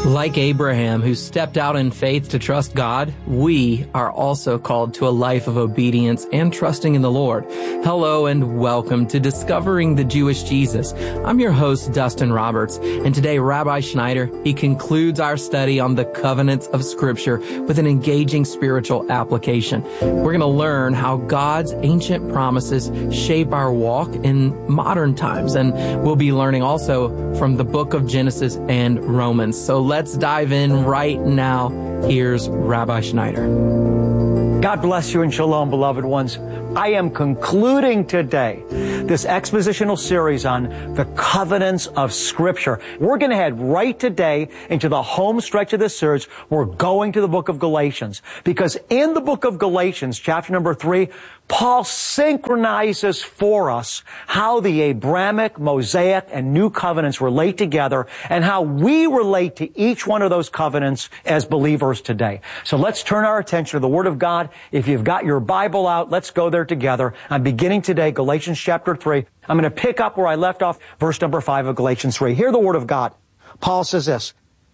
Like Abraham, who stepped out in faith to trust God, we are also called to a life of obedience and trusting in the Lord. Hello and welcome to Discovering the Jewish Jesus. I'm your host, Dustin Roberts, and today Rabbi Schneider, he concludes our study on the covenants of Scripture with an engaging spiritual application. We're going to learn how God's ancient promises shape our walk in modern times, and we'll be learning also from the book of Genesis and Romans. So let's dive in right now. Here's Rabbi Schneider. God bless you and shalom, beloved ones. I am concluding today this expositional series on the covenants of Scripture. We're going to head right today into the home stretch of this series. We're going to the book of Galatians, because in the book of Galatians, chapter number 3, Paul synchronizes for us how the Abrahamic, Mosaic, and New Covenants relate together and how we relate to each one of those covenants as believers today. So let's turn our attention to the Word of God. If you've got your Bible out, let's go there together. I'm beginning today, Galatians chapter 3. I'm going to pick up where I left off, verse number 5 of Galatians 3. Hear the Word of God. Paul says this,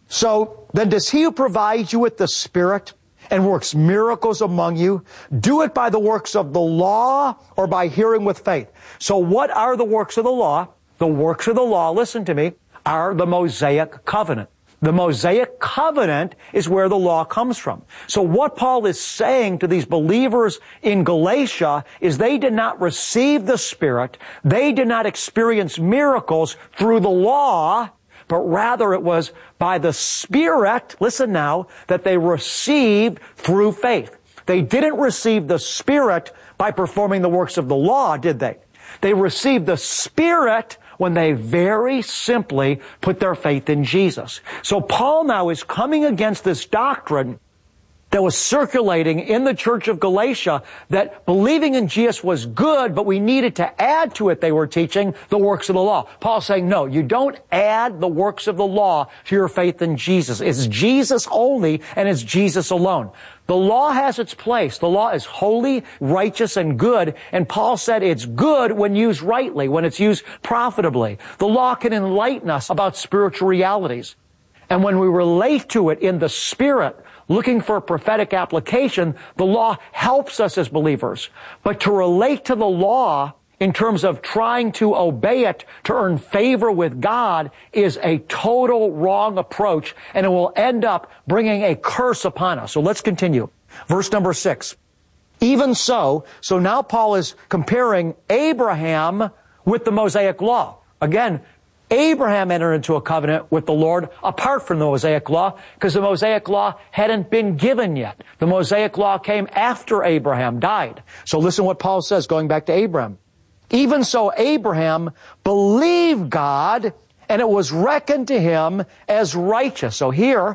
"So then does he who provides you with the Spirit and works miracles among you, do it by the works of the law or by hearing with faith?" So what are the works of the law? The works of the law, listen to me, are the Mosaic covenant. The Mosaic covenant is where the law comes from. So what Paul is saying to these believers in Galatia is they did not receive the Spirit, they did not experience miracles through the law, but rather it was by the Spirit, listen now, that they received through faith. They didn't receive the Spirit by performing the works of the law, did they? They received the Spirit when they very simply put their faith in Jesus. So Paul now is coming against this doctrine that was circulating in the church of Galatia, that believing in Jesus was good, but we needed to add to it, they were teaching, the works of the law. Paul's saying, no, you don't add the works of the law to your faith in Jesus. It's Jesus only, and it's Jesus alone. The law has its place. The law is holy, righteous, and good, and Paul said it's good when used rightly, when it's used profitably. The law can enlighten us about spiritual realities. And when we relate to it in the Spirit, looking for a prophetic application, the law helps us as believers. But to relate to the law in terms of trying to obey it to earn favor with God is a total wrong approach, and it will end up bringing a curse upon us. So let's continue. Verse number 6. Even so now Paul is comparing Abraham with the Mosaic law. Again, Abraham entered into a covenant with the Lord apart from the Mosaic law, because the Mosaic law hadn't been given yet. The Mosaic law came after Abraham died. So listen what Paul says, going back to Abraham. Even so, Abraham believed God, and it was reckoned to him as righteous. So here,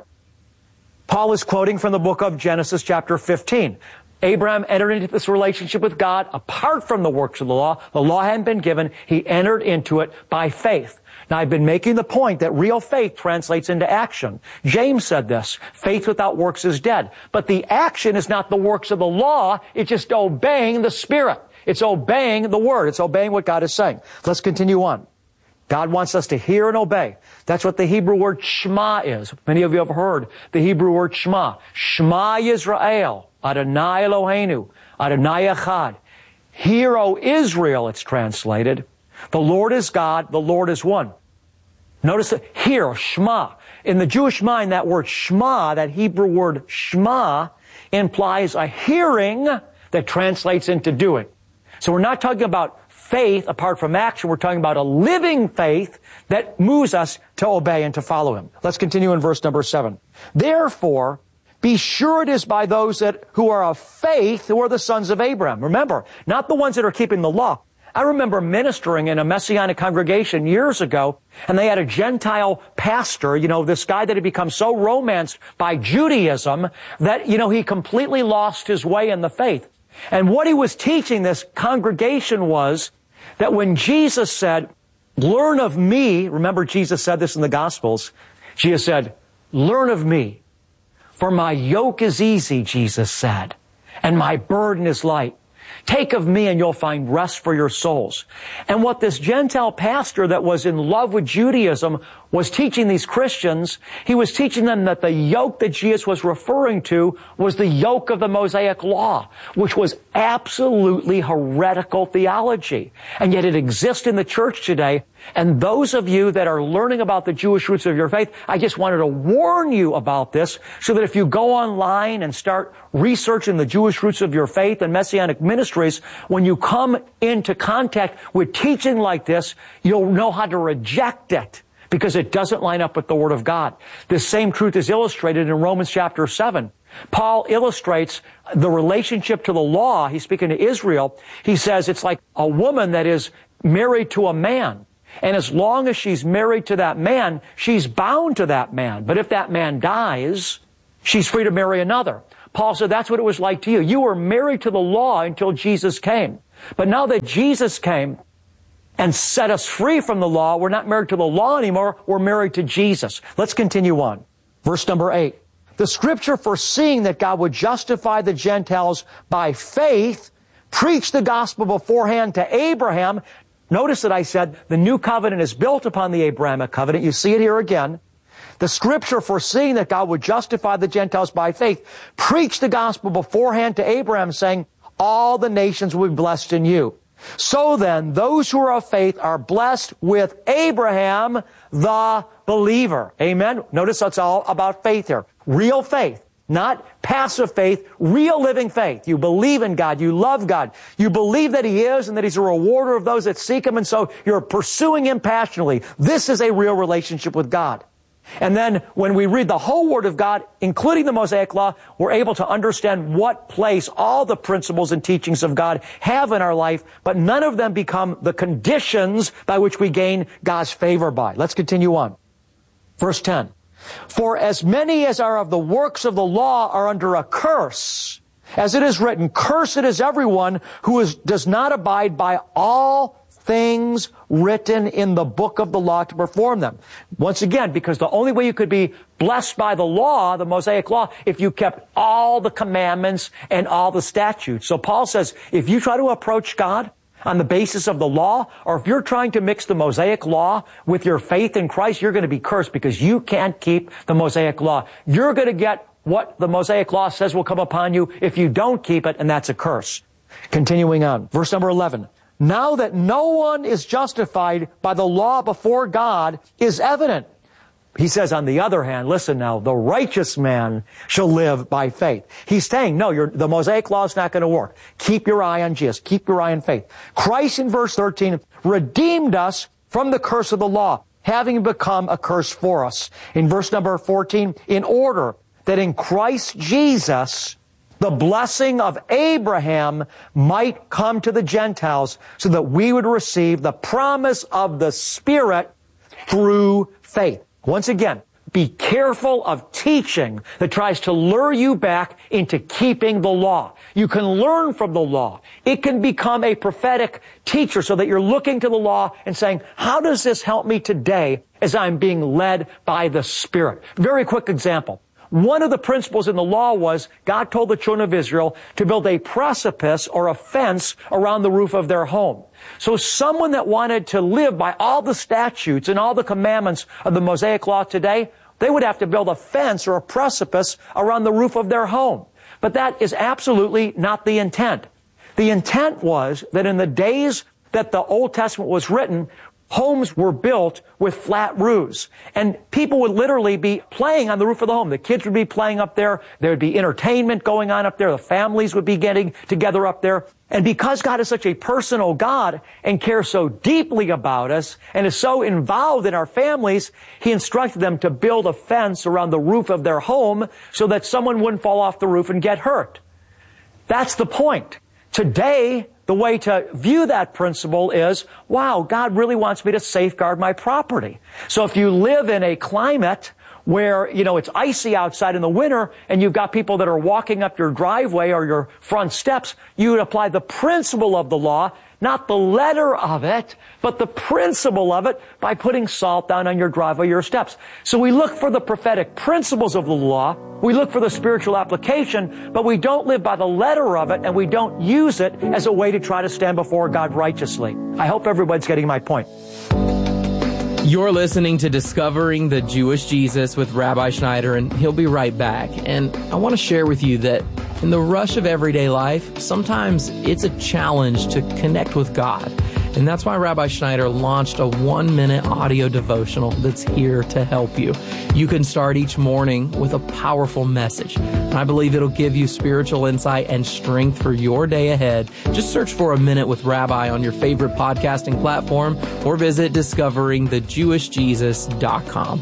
Paul is quoting from the book of Genesis chapter 15. Abraham entered into this relationship with God apart from the works of the law. The law hadn't been given. He entered into it by faith. Now, I've been making the point that real faith translates into action. James said this, faith without works is dead. But the action is not the works of the law. It's just obeying the Spirit. It's obeying the Word. It's obeying what God is saying. Let's continue on. God wants us to hear and obey. That's what the Hebrew word Shema is. Many of you have heard the Hebrew word Shema. Shema Yisrael, Adonai Eloheinu, Adonai Echad. Hear, O Israel, it's translated. The Lord is God, the Lord is one. Notice that here, Shema. In the Jewish mind, that word Shema, that Hebrew word Shema, implies a hearing that translates into doing. So we're not talking about faith apart from action. We're talking about a living faith that moves us to obey and to follow Him. Let's continue in verse number 7. Therefore, be sure it is by those who are of faith who are the sons of Abraham. Remember, not the ones that are keeping the law. I remember ministering in a Messianic congregation years ago, and they had a Gentile pastor, this guy that had become so romanced by Judaism that, he completely lost his way in the faith. And what he was teaching this congregation was that when Jesus said, learn of me, remember Jesus said this in the Gospels, Jesus said, learn of me, for my yoke is easy, Jesus said, and my burden is light. Take of me and you'll find rest for your souls. And what this Gentile pastor that was in love with Judaism was teaching these Christians, he was teaching them that the yoke that Jesus was referring to was the yoke of the Mosaic Law, which was absolutely heretical theology. And yet it exists in the church today. And those of you that are learning about the Jewish roots of your faith, I just wanted to warn you about this so that if you go online and start researching the Jewish roots of your faith and Messianic ministries, when you come into contact with teaching like this, you'll know how to reject it, because it doesn't line up with the Word of God. This same truth is illustrated in Romans chapter 7. Paul illustrates the relationship to the law. He's speaking to Israel. He says it's like a woman that is married to a man. And as long as she's married to that man, she's bound to that man. But if that man dies, she's free to marry another. Paul said that's what it was like to you. You were married to the law until Jesus came. But now that Jesus came and set us free from the law, we're not married to the law anymore, we're married to Jesus. Let's continue on. Verse number 8. The Scripture, foreseeing that God would justify the Gentiles by faith, preached the gospel beforehand to Abraham. Notice that I said the new covenant is built upon the Abrahamic covenant. You see it here again. The Scripture, foreseeing that God would justify the Gentiles by faith, preached the gospel beforehand to Abraham, saying, all the nations will be blessed in you. So then, those who are of faith are blessed with Abraham, the believer. Amen? Notice that's all about faith here. Real faith. Not passive faith, real living faith. You believe in God. You love God. You believe that He is and that He's a rewarder of those that seek Him, and so you're pursuing Him passionately. This is a real relationship with God. And then when we read the whole Word of God, including the Mosaic Law, we're able to understand what place all the principles and teachings of God have in our life, but none of them become the conditions by which we gain God's favor by. Let's continue on. Verse 10. For as many as are of the works of the law are under a curse, as it is written, cursed is everyone who does not abide by all things written in the book of the law to perform them. Once again, because the only way you could be blessed by the law, the Mosaic Law, if you kept all the commandments and all the statutes. So Paul says, if you try to approach God on the basis of the law, or if you're trying to mix the Mosaic Law with your faith in Christ, you're going to be cursed because you can't keep the Mosaic Law. You're going to get what the Mosaic Law says will come upon you if you don't keep it, and that's a curse. Continuing on, verse number 11. Now that no one is justified by the law before God is evident. He says, on the other hand, listen now, the righteous man shall live by faith. He's saying, no, the Mosaic Law is not going to work. Keep your eye on Jesus. Keep your eye on faith. Christ, in verse 13, redeemed us from the curse of the law, having become a curse for us. In verse number 14, in order that in Christ Jesus the blessing of Abraham might come to the Gentiles so that we would receive the promise of the Spirit through faith. Once again, be careful of teaching that tries to lure you back into keeping the law. You can learn from the law. It can become a prophetic teacher so that you're looking to the law and saying, how does this help me today as I'm being led by the Spirit? Very quick example. One of the principles in the law was God told the children of Israel to build a precipice or a fence around the roof of their home. So someone that wanted to live by all the statutes and all the commandments of the Mosaic Law today, they would have to build a fence or a precipice around the roof of their home. But that is absolutely not the intent. The intent was that in the days that the Old Testament was written, homes were built with flat roofs, and people would literally be playing on the roof of the home. The kids would be playing up there. There would be entertainment going on up there. The families would be getting together up there. And because God is such a personal God and cares so deeply about us and is so involved in our families, He instructed them to build a fence around the roof of their home so that someone wouldn't fall off the roof and get hurt. That's the point. Today, the way to view that principle is, wow, God really wants me to safeguard my property. So if you live in a climate where, it's icy outside in the winter and you've got people that are walking up your driveway or your front steps, you would apply the principle of the law, not the letter of it, but the principle of it by putting salt down on your driveway, your steps. So we look for the prophetic principles of the law, we look for the spiritual application, but we don't live by the letter of it and we don't use it as a way to try to stand before God righteously. I hope everybody's getting my point. You're listening to Discovering the Jewish Jesus with Rabbi Schneider, and he'll be right back. And I want to share with you that in the rush of everyday life, sometimes it's a challenge to connect with God. And that's why Rabbi Schneider launched a 1-minute audio devotional that's here to help you. You can start each morning with a powerful message. And I believe it'll give you spiritual insight and strength for your day ahead. Just search for A Minute with Rabbi on your favorite podcasting platform or visit discoveringthejewishjesus.com.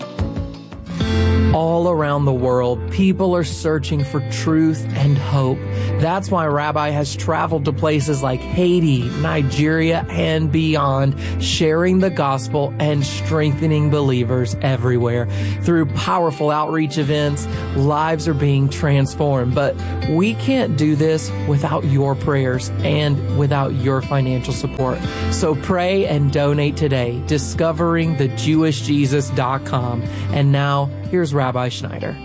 All around the world, people are searching for truth and hope. That's why Rabbi has traveled to places like Haiti, Nigeria, and beyond, sharing the gospel and strengthening believers everywhere. Through powerful outreach events, lives are being transformed. But we can't do this without your prayers and without your financial support. So pray and donate today. DiscoveringTheJewishJesus.com. And now, here's Rabbi Schneider.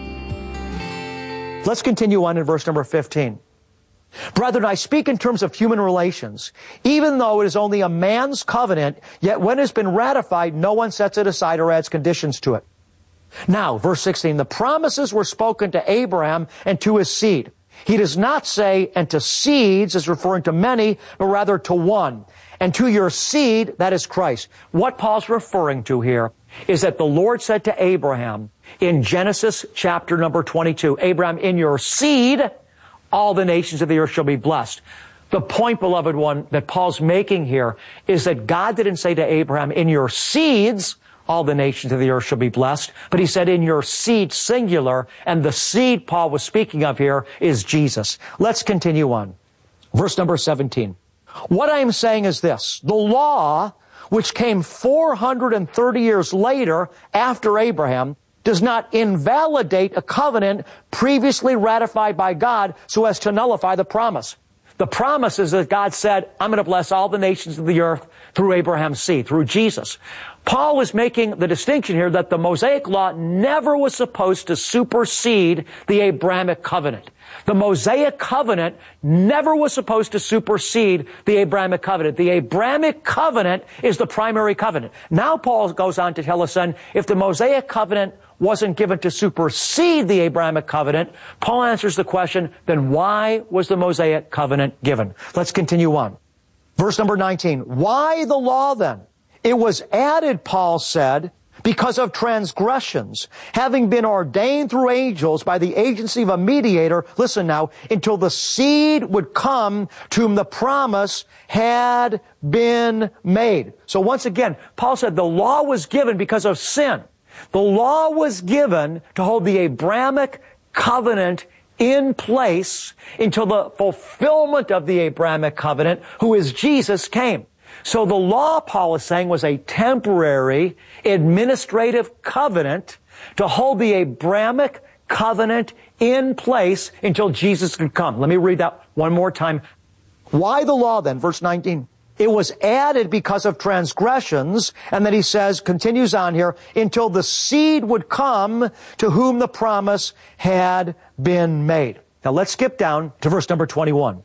Let's continue on in verse number 15. Brethren, I speak in terms of human relations. Even though it is only a man's covenant, yet when it has been ratified, no one sets it aside or adds conditions to it. Now, verse 16, the promises were spoken to Abraham and to his seed. He does not say, and to seeds, as referring to many, but rather to one. And to your seed, that is Christ. What Paul's referring to here is that the Lord said to Abraham in Genesis chapter number 22, Abraham, in your seed, all the nations of the earth shall be blessed. The point, beloved one, that Paul's making here is that God didn't say to Abraham, in your seeds, all the nations of the earth shall be blessed, but he said in your seed, singular, and the seed Paul was speaking of here is Jesus. Let's continue on. Verse number 17. What I am saying is this: the law, which came 430 years later after Abraham, does not invalidate a covenant previously ratified by God so as to nullify the promise. The promise is that God said, I'm going to bless all the nations of the earth through Abraham's seed, through Jesus. Paul is making the distinction here that the Mosaic law never was supposed to supersede the Abrahamic covenant. The Mosaic covenant never was supposed to supersede the Abrahamic covenant. The Abrahamic covenant is the primary covenant. Now Paul goes on to tell us then, if the Mosaic covenant wasn't given to supersede the Abrahamic covenant, Paul answers the question, then why was the Mosaic covenant given? Let's continue on. Verse number 19. Why the law then? It was added, Paul said, because of transgressions, having been ordained through angels by the agency of a mediator, listen now, until the seed would come to whom the promise had been made. So once again, Paul said the law was given because of sin. The law was given to hold the Abrahamic covenant in place until the fulfillment of the Abrahamic covenant, who is Jesus, came. So the law, Paul is saying, was a temporary administrative covenant to hold the Abrahamic covenant in place until Jesus could come. Let me read that one more time. Why the law then? Verse 19. It was added because of transgressions, and then he says, continues on here, until the seed would come to whom the promise had been made. Now let's skip down to verse number 21.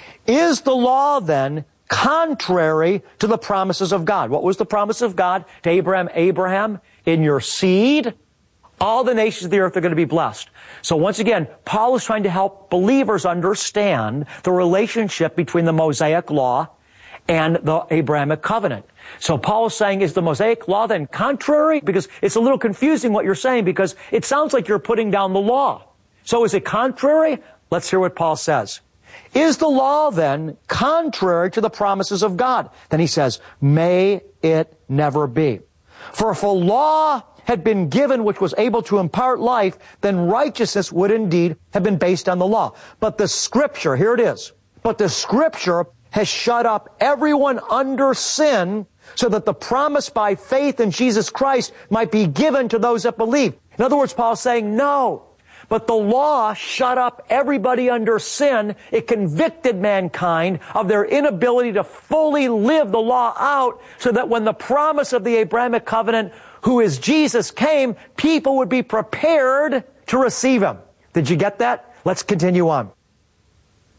Is the law then contrary to the promises of God? What was the promise of God to Abraham? Abraham, in your seed, all the nations of the earth are going to be blessed. So once again, Paul is trying to help believers understand the relationship between the Mosaic law and the Abrahamic covenant. So Paul is saying, is the Mosaic law then contrary? Because it's a little confusing what you're saying, because it sounds like you're putting down the law. So is it contrary? Let's hear what Paul says. Is the law then contrary to the promises of God? Then he says, may it never be. For if a law had been given which was able to impart life, then righteousness would indeed have been based on the law. But the Scripture, here it is, but the Scripture has shut up everyone under sin so that the promise by faith in Jesus Christ might be given to those that believe. In other words, Paul's saying, no, but the law shut up everybody under sin. It convicted mankind of their inability to fully live the law out so that when the promise of the Abrahamic covenant, who is Jesus, came, people would be prepared to receive him. Did you get that? Let's continue on.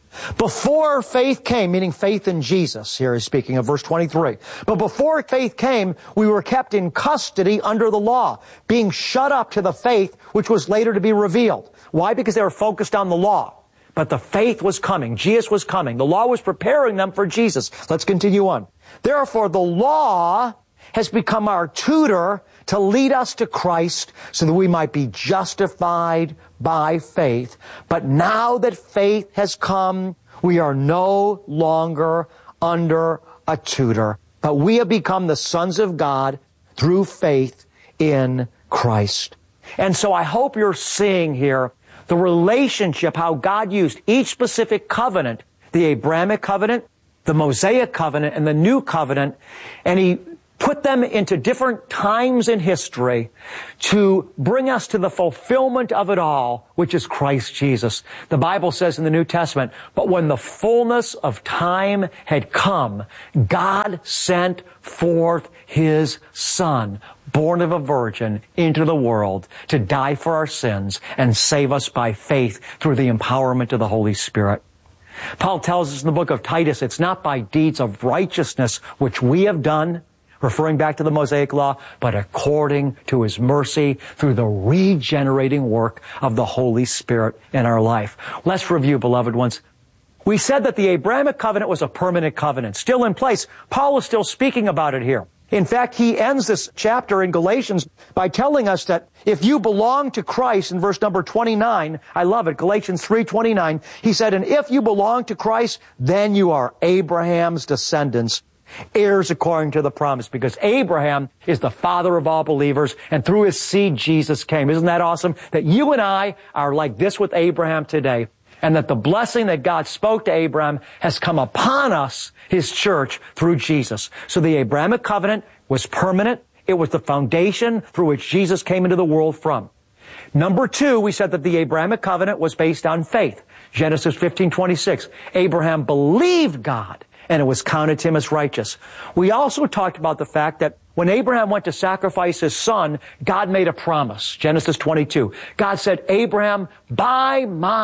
Before faith came, meaning faith in Jesus, here he's speaking of verse 23. But before faith came, we were kept in custody under the law, being shut up to the faith which was later to be revealed. Why? Because they were focused on the law. But the faith was coming. Jesus was coming. The law was preparing them for Jesus. Let's continue on. Therefore, the law has become our tutor to lead us to Christ so that we might be justified by faith. But now that faith has come, we are no longer under a tutor, but we have become the sons of God through faith in Christ. And so I hope you're seeing here the relationship, how God used each specific covenant, the Abrahamic covenant, the Mosaic covenant, and the new covenant, and He put them into different times in history to bring us to the fulfillment of it all, which is Christ Jesus. The Bible says in the New Testament, but when the fullness of time had come, God sent forth His Son, born of a virgin, into the world to die for our sins and save us by faith through the empowerment of the Holy Spirit. Paul tells us in the book of Titus, it's not by deeds of righteousness which we have done, referring back to the Mosaic Law, but according to His mercy through the regenerating work of the Holy Spirit in our life. Let's review, beloved ones. We said that the Abrahamic covenant was a permanent covenant, still in place. Paul is still speaking about it here. In fact, he ends this chapter in Galatians by telling us that if you belong to Christ, in verse number 29, I love it, Galatians 3:29, he said, and if you belong to Christ, then you are Abraham's descendants, heirs according to the promise, because Abraham is the father of all believers, and through his seed Jesus came. Isn't that awesome? That you and I are like this with Abraham today, and that the blessing that God spoke to Abraham has come upon us, His church, through Jesus. So the Abrahamic covenant was permanent. It was the foundation through which Jesus came into the world from. Number two, we said that the Abrahamic covenant was based on faith. Genesis 15:26. Abraham believed God, and it was counted to him as righteous. We also talked about the fact that when Abraham went to sacrifice his son, God made a promise. Genesis 22. God said, Abraham, by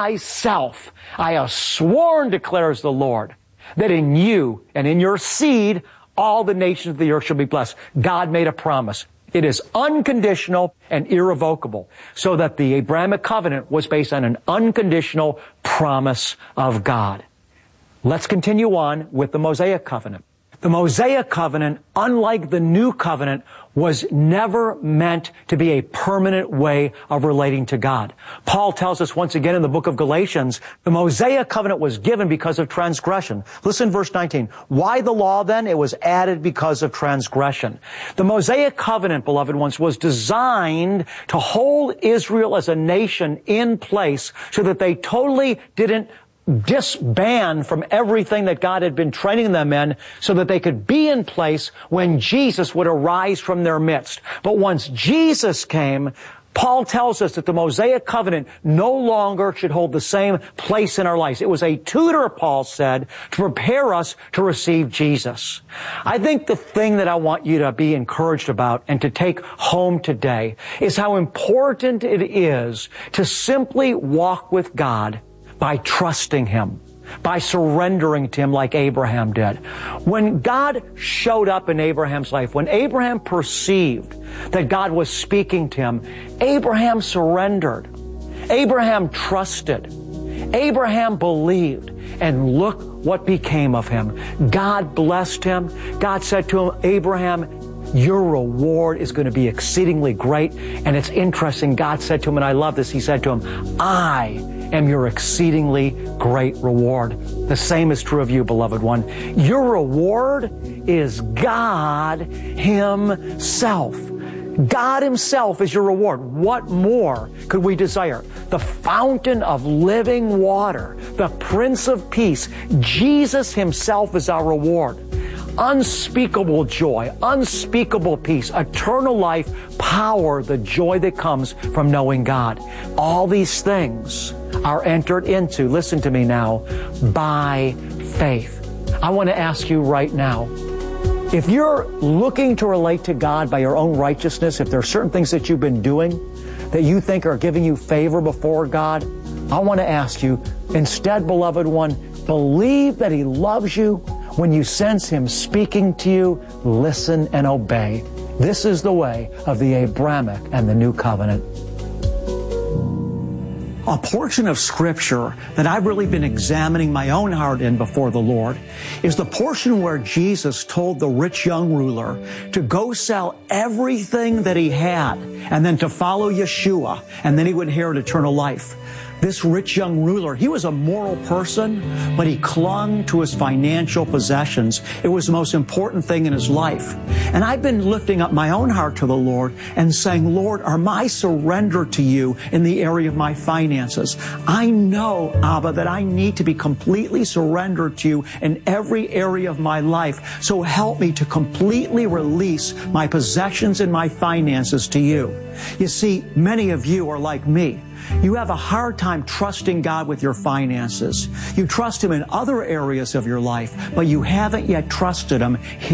myself I have sworn, declares the Lord, that in you and in your seed all the nations of the earth shall be blessed. God made a promise. It is unconditional and irrevocable, so that the Abrahamic covenant was based on an unconditional promise of God. Let's continue on with the Mosaic covenant. The Mosaic covenant, unlike the new covenant, was never meant to be a permanent way of relating to God. Paul tells us once again in the book of Galatians, the Mosaic covenant was given because of transgression. Listen, verse 19. Why the law then? It was added because of transgression. The Mosaic covenant, beloved ones, was designed to hold Israel as a nation in place so that they totally didn't disband from everything that God had been training them in so that they could be in place when Jesus would arise from their midst. But once Jesus came, Paul tells us that the Mosaic covenant no longer should hold the same place in our lives. It was a tutor, Paul said, to prepare us to receive Jesus. I think the thing that I want you to be encouraged about and to take home today is how important it is to simply walk with God by trusting Him, by surrendering to Him like Abraham did. When God showed up in Abraham's life, when Abraham perceived that God was speaking to him, Abraham surrendered. Abraham trusted. Abraham believed. And look what became of him. God blessed him. God said to him, Abraham, your reward is going to be exceedingly great. And it's interesting, God said to him, and I love this, He said to him, I am your exceedingly great reward. The same is true of you, beloved one. Your reward is God Himself. God Himself is your reward. What more could we desire? The fountain of living water, the Prince of Peace, Jesus Himself is our reward. Unspeakable joy, unspeakable peace, eternal life, power, the joy that comes from knowing God. All these things are entered into, listen to me now, by faith. I want to ask you right now, if you're looking to relate to God by your own righteousness, if there are certain things that you've been doing that you think are giving you favor before God, I want to ask you, instead, beloved one, Just believe that He loves you. When you sense Him speaking to you, listen and obey. This is the way of the Abrahamic and the New Covenant. A portion of Scripture that I've really been examining my own heart in before the Lord is the portion where Jesus told the rich young ruler to go sell everything that he had and then to follow Yeshua, and then he would inherit eternal life. This rich young ruler, he was a moral person, but he clung to his financial possessions. It was the most important thing in his life. And I've been lifting up my own heart to the Lord and saying, Lord, are my surrender to you in the area of my finances. I know, Abba, that I need to be completely surrendered to you in every area of my life. So help me to completely release my possessions and my finances to you. You see, many of you are like me. You have a hard time trusting God with your finances. You trust Him in other areas of your life, but you haven't yet trusted Him